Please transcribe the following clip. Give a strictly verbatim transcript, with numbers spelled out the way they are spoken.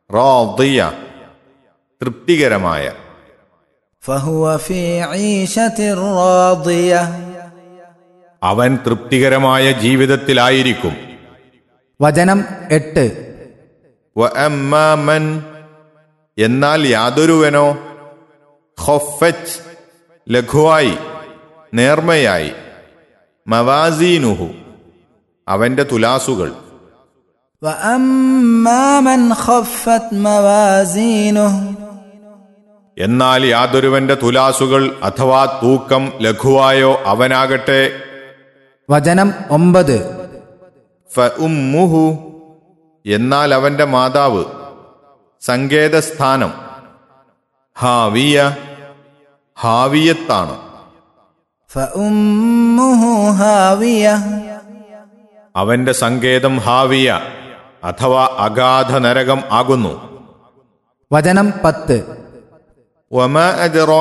റാദിയ തൃപ്തികരമായ. فهو في عيشة راضية അവൻ തൃപ്തികരമായ ജീവിതത്തിലായിരിക്കും. വചനം എട്ട്. വഅമ്മാ മൻ എന്നാൽ യാതൊരുവനോ ഖഫ്ഫത്ത് ലഘുവായി നേർമയായി മവാസീനുഹു അവന്റെ തുലാസുകൾ. وأما من خفت موازينه എന്നാൽ യാതൊരുവന്റെ തുലാസുകൾ അഥവാ തൂക്കം ലഘുവായോ അവനാകട്ടെ. വചനം ഒമ്പത്. ഫഉമ്മുഹു എന്നാൽ അവന്റെ മാതാവ് സങ്കേതസ്ഥാനം ഹാവിയ ഹാവിയത്താണ്. فأمه هاوية അവന്റെ സങ്കേതം ഹാവിയ അഥവാ അഗാധ നരകം ആകുന്നു. വചനം പത്ത്. വമാ അദ്റാ